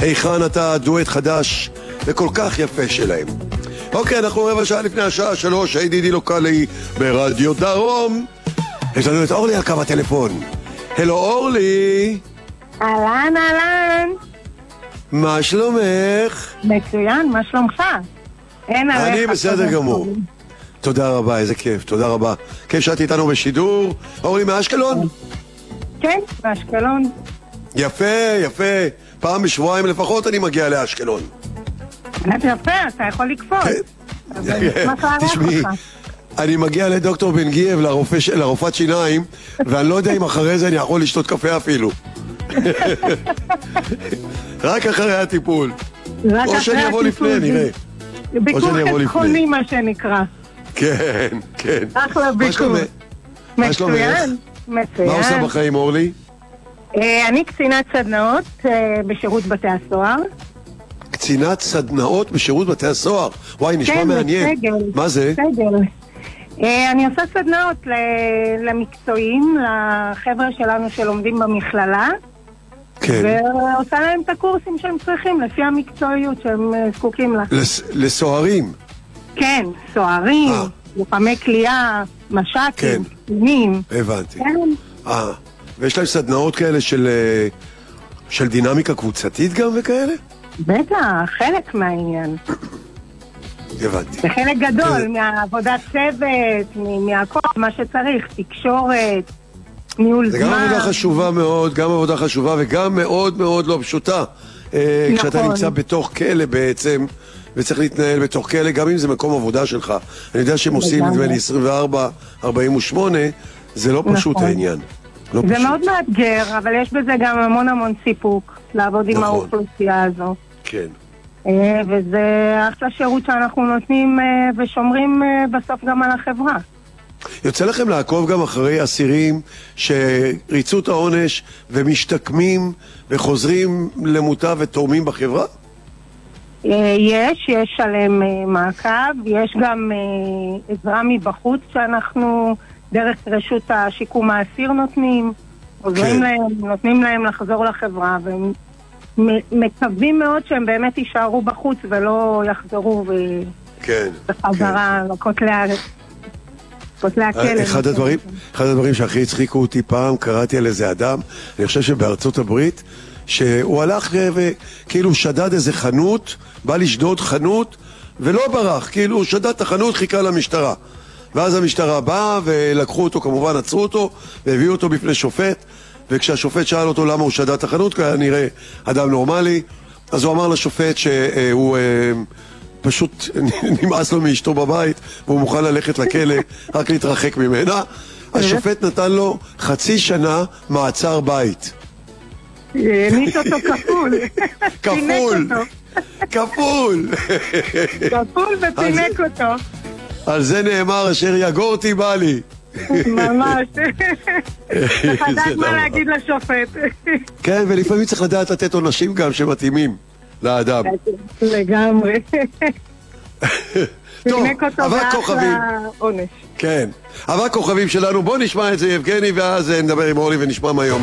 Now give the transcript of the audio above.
היכן אתה, דואט חדש וכל כך יפה שלהם. אוקיי, אנחנו רבע שעה לפני השעה 3, הידידי לוקלי ברדיו דרום. יש לנו את אורלי על קו הטלפון. הלו אורלי. אהלן, אהלן. מה שלומך? מצוין, מה שלומך? אני בסדר גמור. תודה רבה, איזה כיף, תודה רבה. כיף שאת איתנו בשידור. אורלי מאשקלון? כן, מאשקלון. יפה, יפה. פעם בשבועיים לפחות אני מגיע לאשקלון. יפה, אתה יכול לקפוץ. תשמעי, אני מגיע לדוקטור בן גייב, לרופאת שיניים, ואני לא יודע אם אחרי זה אני יכול לשתות קפה אפילו. רק אחרי הטיפול. או שאני אבוא לפני, נראה. ביקור חסכוני מה שנקרא. כן, כן. אחלה ביקור. מה שלומך? מצוין. מה עושה בחיים אורלי? אני קצינת סדנאות בשירות בתי הסוהר. קצינת סדנאות בשירות בתי הסוהר? וואי, נשמע מעניין. מה זה? סגל. אני עושה סדנאות למקצועים, לחבר'ה שלנו שלומדים במכללה. כן. ועושה להם את הקורסים שהם צריכים, לפי המקצועיות שהם זקוקים לה. לסוהרים? כן, סוהרים, לוחמי כליאה, מש"קים, קצינים. הבנתי. ויש להם סדנאות כאלה של דינמיקה קבוצתית גם וכאלה? בטח, חלק מהעניין. הבנתי. זה חלק גדול מהעבודת צוות, מהכל, מה שצריך, תקשורת, ניהול זמן. זה גם עבודה חשובה מאוד, גם עבודה חשובה וגם מאוד מאוד לא פשוטה. כשאתה נמצא בתוך כלא בעצם, וצריך להתנהל בתוך כלא, גם אם זה מקום עבודה שלך. אני יודע שהם עושים, נדמה לי, 24-48, זה לא פשוט העניין. זה מאוד מאתגר, אבל יש בזה גם המון המון סיפוק לעבוד עם האוכלוסייה הזו. כן. וזה אחלה שירות שאנחנו נותנים ושומרים בסוף גם על החברה. יוצא לכם לעקוב גם אחרי אסירים שריצו את העונש ומשתקמים וחוזרים למוטב ותורמים בחברה? יש עליהם מעקב, יש גם עזרה מבחוץ שאנחנו דרך רשות השיקום האסיר נותנים, עוזרים להם, נותנים להם לחזור לחברה, והם מקווים מאוד שהם באמת יישארו בחוץ ולא יחזרו בחזרה לכותלי הארץ. אחד הדברים שהכי הצחיקו אותי פעם, קראתי על איזה אדם, אני חושב שבארצות הברית, שהוא הלך וכאילו שדד איזה חנות, בא לשדוד חנות ולא ברח, כאילו שדד את החנות, חיכה למשטרה. ואז המשטרה באה ולקחו אותו, כמובן עצרו אותו והביאו אותו בפני שופט, וכשהשופט שאל אותו למה הוא שדד את החנות, כי היה נראה אדם נורמלי, אז הוא אמר לשופט שהוא פשוט נמאס לו מאשתו בבית והוא מוכן ללכת לכלא רק להתרחק ממנה. השופט נתן לו 0.5 שנה מעצר בית. העניש אותו כפול. כפול ופינק אותו. על זה נאמר אשר יגורתי בא לי. ממש. צריך לדעת מה להגיד לשופט. כן, ולפעמים צריך לדעת לתת עונשים גם שמתאימים לאדם. לגמרי. טוב, אבק כוכבים. כן, אבק כוכבים שלנו. בוא נשמע את זה יבגני ואז נדבר עם אורלי ונשמע מה היא אומרת.